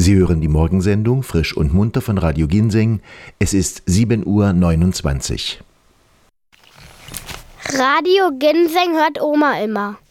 Sie hören die Morgensendung Frisch und Munter von Radio Ginseng. Es ist 7:29 Uhr. Radio Ginseng hört Oma immer.